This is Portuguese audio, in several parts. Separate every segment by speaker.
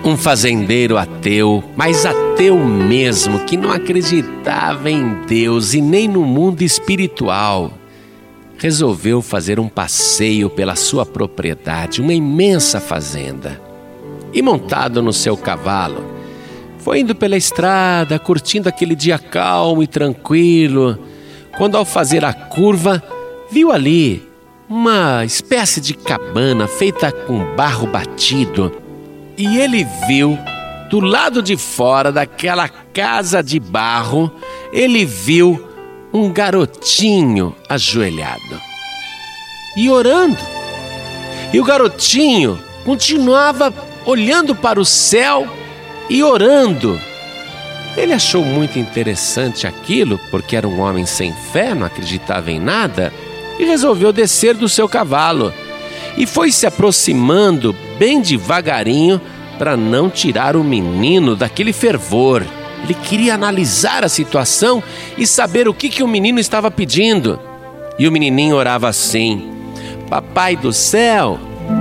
Speaker 1: Um fazendeiro ateu, mas ateu mesmo, que não acreditava em Deus e nem no mundo espiritual, resolveu fazer um passeio pela sua propriedade, uma imensa fazenda. E montado no seu cavalo, foi indo pela estrada, curtindo aquele dia calmo e tranquilo, quando ao fazer a curva, viu ali uma espécie de cabana feita com barro batido. E ele viu, do lado de fora daquela casa de barro, ele viu um garotinho ajoelhado e orando. E o garotinho continuava olhando para o céu e orando. Ele achou muito interessante aquilo, porque era um homem sem fé, não acreditava em nada, e resolveu descer do seu cavalo. E foi se aproximando bem devagarinho para não tirar o menino daquele fervor. Ele queria analisar a situação e saber o que o menino estava pedindo. E o menininho orava assim: Papai do céu,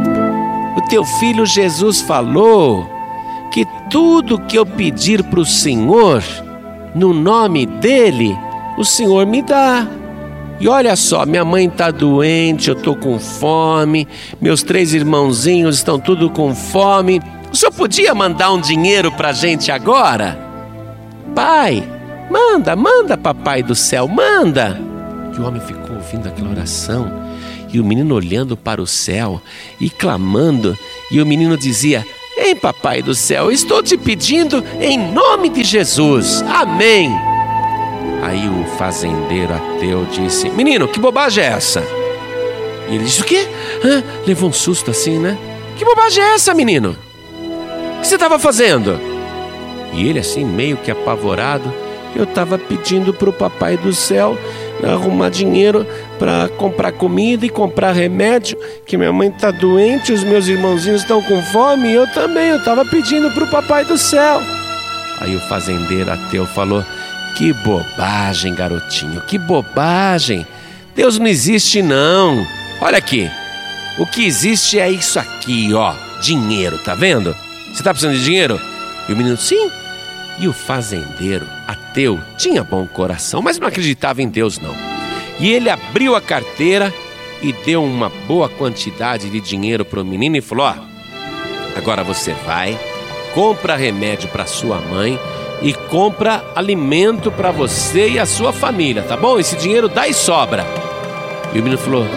Speaker 1: o teu filho Jesus falou que tudo que eu pedir para o Senhor, no nome dele, o Senhor me dá. E olha só, minha mãe está doente, eu estou com fome, meus 3 irmãozinhos estão tudo com fome. O senhor podia mandar um dinheiro para a gente agora? Pai, manda, papai do céu, manda. E o homem ficou ouvindo aquela oração, e o menino olhando para o céu e clamando, e o menino dizia: Ei, papai do céu, estou te pedindo em nome de Jesus, amém. Aí o fazendeiro ateu disse: Menino, que bobagem é essa? E ele disse: O quê? Levou um susto assim, né? Que bobagem é essa, menino? O que você estava fazendo? E ele assim, meio que apavorado: Eu estava pedindo para o papai do céu arrumar dinheiro para comprar comida e comprar remédio, que minha mãe está doente, os meus irmãozinhos estão com fome, e eu também, eu estava pedindo para o papai do céu. Aí o fazendeiro ateu falou: Que bobagem, garotinho, que bobagem. Deus não existe não. Olha aqui, o que existe é isso aqui, ó, dinheiro, tá vendo? Você tá precisando de dinheiro? E o menino: Sim. E o fazendeiro ateu tinha bom coração, mas não acreditava em Deus não. E ele abriu a carteira e deu uma boa quantidade de dinheiro para o menino e falou: Ó, agora você vai, compra remédio para sua mãe e compra alimento para você e a sua família, tá bom? Esse dinheiro dá e sobra. E o menino falou: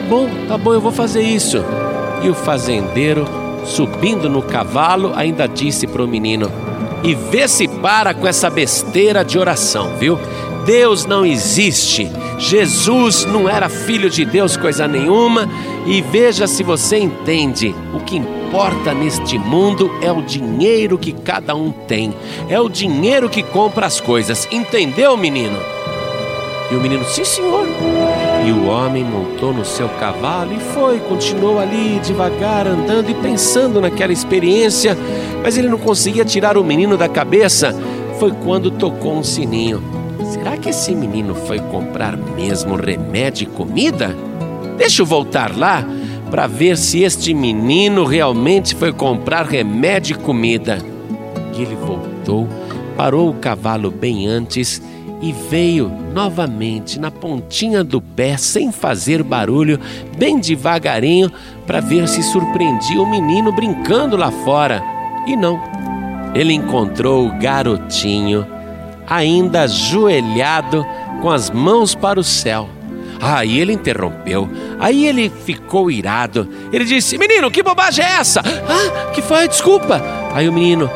Speaker 1: Tá bom, eu vou fazer isso. E o fazendeiro, subindo no cavalo, ainda disse para o menino: E vê se para com essa besteira de oração, viu? Deus não existe, Jesus não era filho de Deus coisa nenhuma, e veja se você entende. O que importa neste mundo é o dinheiro que cada um tem, é o dinheiro que compra as coisas, entendeu, menino? E o menino: Sim, senhor. E o homem montou no seu cavalo e continuou ali devagar, andando e pensando naquela experiência, mas ele não conseguia tirar o menino da cabeça. Foi quando tocou um sininho. Será que esse menino foi comprar mesmo remédio e comida? Deixa eu voltar lá para ver se este menino realmente foi comprar remédio e comida. E ele voltou, parou o cavalo bem antes e veio novamente na pontinha do pé, sem fazer barulho, bem devagarinho, para ver se surpreendia o menino brincando lá fora. E não, ele encontrou o garotinho ainda ajoelhado, com as mãos para o céu. Aí ele interrompeu, aí ele ficou irado. Ele disse: Menino, que bobagem é essa? Que foi? Desculpa. Aí o menino: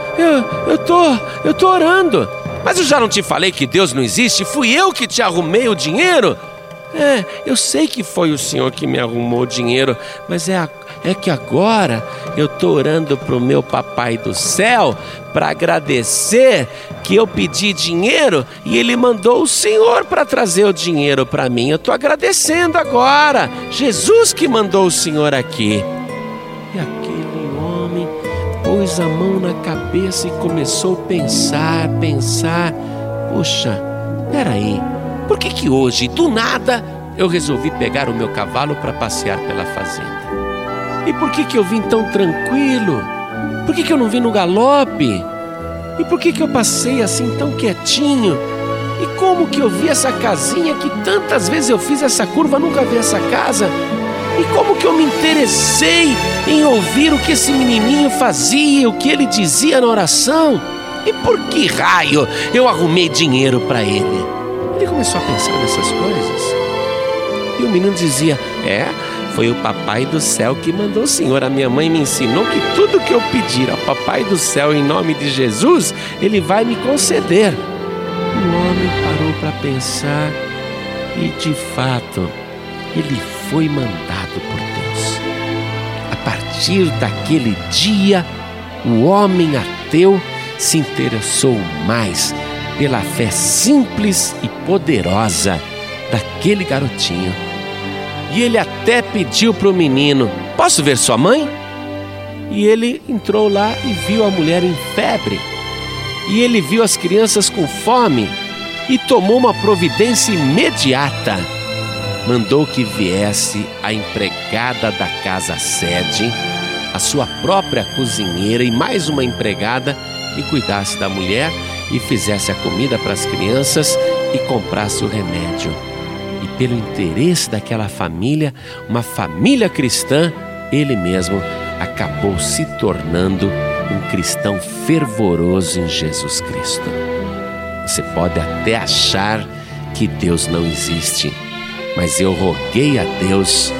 Speaker 1: Eu tô orando. Mas eu já não te falei que Deus não existe? Fui eu que te arrumei o dinheiro? Eu sei que foi o Senhor que me arrumou o dinheiro, mas é que agora eu estou orando para o meu papai do céu para agradecer que eu pedi dinheiro e ele mandou o Senhor para trazer o dinheiro para mim. Eu estou agradecendo agora, Jesus que mandou o Senhor aqui. E aquele homem pôs a mão na cabeça e começou a pensar: Puxa, peraí, por que hoje, do nada, eu resolvi pegar o meu cavalo para passear pela fazenda? E por que eu vim tão tranquilo? Por que eu não vim no galope? E por que eu passei assim tão quietinho? E como que eu vi essa casinha que tantas vezes eu fiz essa curva, nunca vi essa casa? E como que eu me interessei em ouvir o que esse menininho fazia, o que ele dizia na oração? E por que raio eu arrumei dinheiro para ele? Ele começou a pensar nessas coisas. E o menino dizia: foi o papai do céu que mandou o senhor. A minha mãe me ensinou que tudo que eu pedir ao papai do céu em nome de Jesus, ele vai me conceder. O homem parou para pensar e, de fato, ele foi mandado por Deus. A partir daquele dia, o homem ateu se interessou mais pela fé simples e poderosa daquele garotinho. E ele até pediu para o menino: posso ver sua mãe? E ele entrou lá e viu a mulher em febre. E ele viu as crianças com fome e tomou uma providência imediata. Mandou que viesse a empregada da casa sede, a sua própria cozinheira e mais uma empregada, e cuidasse da mulher e fizesse a comida para as crianças e comprasse o remédio. E pelo interesse daquela família, uma família cristã, ele mesmo acabou se tornando um cristão fervoroso em Jesus Cristo. Você pode até achar que Deus não existe, mas eu roguei a Deus,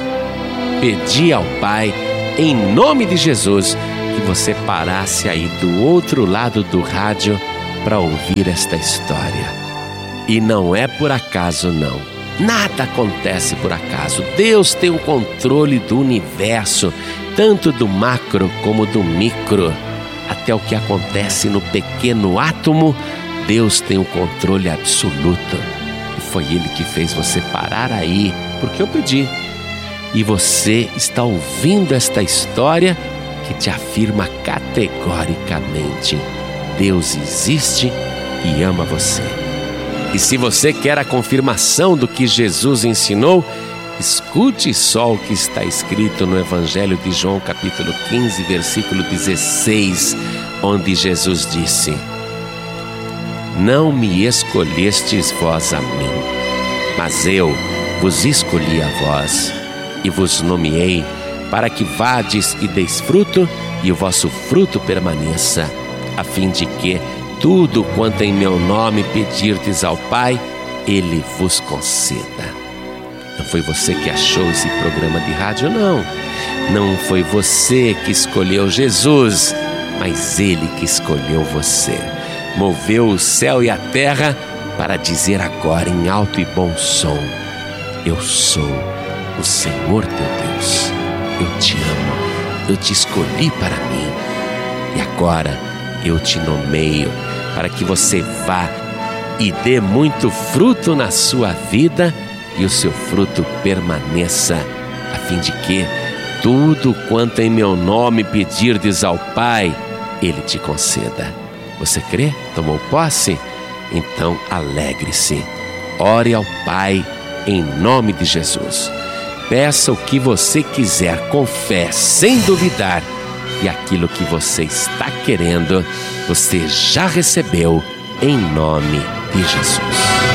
Speaker 1: pedi ao Pai, em nome de Jesus, que você parasse aí do outro lado do rádio para ouvir esta história. E não é por acaso, não. Nada acontece por acaso. Deus tem o controle do universo, tanto do macro como do micro. Até o que acontece no pequeno átomo, Deus tem o controle absoluto. E foi Ele que fez você parar aí, porque eu pedi. E você está ouvindo esta história que te afirma categoricamente: Deus existe e ama você. E se você quer a confirmação do que Jesus ensinou, escute só o que está escrito no Evangelho de João, capítulo 15, versículo 16, onde Jesus disse: não me escolhestes vós a mim, mas eu vos escolhi a vós e vos nomeei para que vades e deis fruto e o vosso fruto permaneça, a fim de que tudo quanto em meu nome pedirdes ao Pai, Ele vos conceda. Não foi você que achou esse programa de rádio, não. Não foi você que escolheu Jesus, mas Ele que escolheu você. Moveu o céu e a terra para dizer agora em alto e bom som: eu sou o Senhor teu Deus. Eu te amo, eu te escolhi para mim. E agora eu te nomeio para que você vá e dê muito fruto na sua vida e o seu fruto permaneça, a fim de que tudo quanto em meu nome pedirdes ao Pai, Ele te conceda. Você crê? Tomou posse? Então alegre-se. Ore ao Pai em nome de Jesus. Peça o que você quiser com fé, sem duvidar. E aquilo que você está querendo, você já recebeu em nome de Jesus.